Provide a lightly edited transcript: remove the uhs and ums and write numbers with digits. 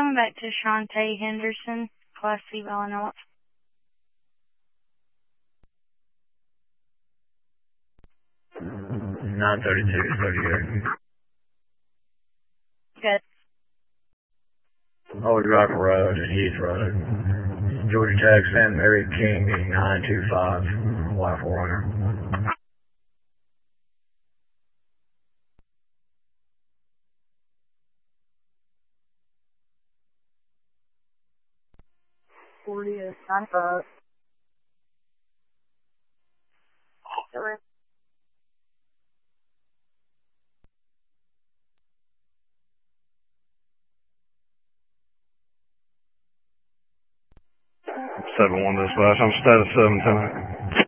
coming back to Shantae Henderson, Class C Illinois. Nine 32, 38. Good. Old Rock Road and Heath Road. Georgia Tech, St. Mary King, 925, Y400. Is 95. Sure. 7-1 dispatch. I'm status 7 tonight.